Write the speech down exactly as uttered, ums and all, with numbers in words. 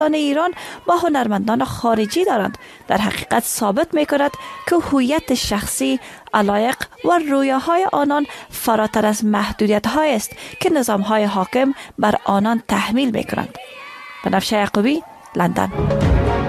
ایران با هنرمندان خارجی دارند در حقیقت ثابت می کند که هویت شخصی، علایق و رویاهای آنان فراتر از محدودیت های است که نظام های حاکم بر آنان تحمیل می کنند. بنفشه یعقوبی، لندن.